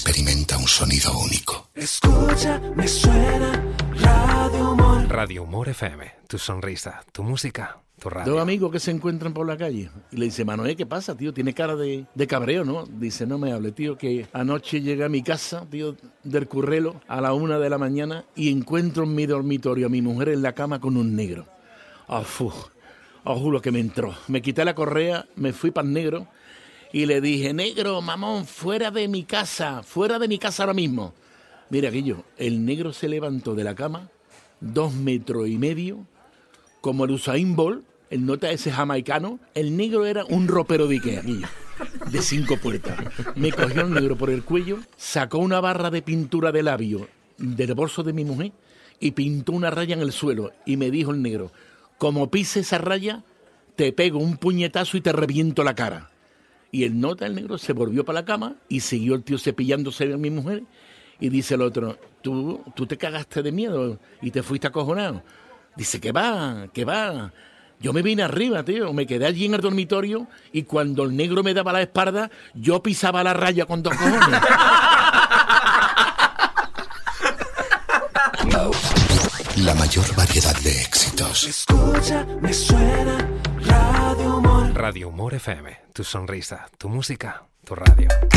experimenta un sonido único. Escucha, me suena Radio Humor. Radio Humor FM, tu sonrisa, tu música, tu radio. Dos amigos que se encuentran por la calle y le dice: Manuel, ¿qué pasa, tío? Tiene cara de cabreo, ¿no? Dice: no me hable, tío, que anoche llegué a mi casa, tío, del Currelo a la 1 de la mañana y encuentro en mi dormitorio a mi mujer en la cama con un negro. Os juro que me entró. Me quité la correa, me fui para el negro y le dije: negro, mamón, fuera de mi casa ahora mismo. Mira, Guillo, el negro se levantó de la cama 2,5 metros, como el Usain Bolt, el nota ese jamaicano. El negro era un ropero de Ikea, Guillo, de 5 puertas. Me cogió el negro por el cuello, sacó una barra de pintura de labio del bolso de mi mujer y pintó una raya en el suelo. Y me dijo el negro: como pise esa raya, te pego un puñetazo y te reviento la cara. Y el negro, se volvió para la cama y siguió el tío cepillándose a mi mujer. Y dice el otro: ¿Tú te cagaste de miedo y te fuiste acojonado? Dice: ¿qué va? Yo me vine arriba, tío, me quedé allí en el dormitorio y cuando el negro me daba la espalda, yo pisaba la raya con 2 cojones. La mayor variedad de éxitos. Escucha, me suena Radio Humor. Radio Humor FM, tu sonrisa, tu música, tu radio.